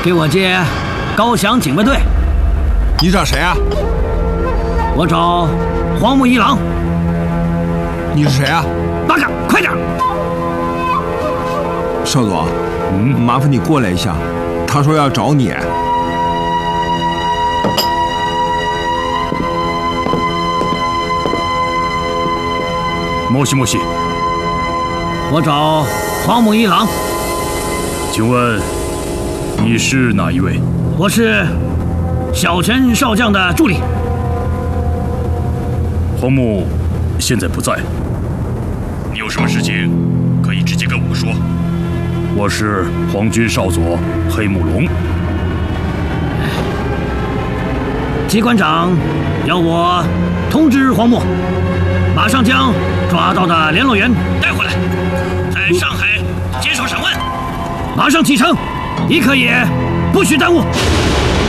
给我接高翔警卫队。 你找谁啊？ 我找荒木一郎。 你是谁啊？ 八嘎，快点！ 少佐，麻烦你过来一下，他说要找你。 莫西莫西， 我找荒木一郎。 请问你是哪一位？ 我是小泉少将的助理。 荒木现在不在，你有什么事情可以直接跟我说。我是皇军少佐黑木龙。 机关长要我通知荒木，马上将抓到的联络员带回来，在上海接受审问，马上启程，一刻也不许耽误。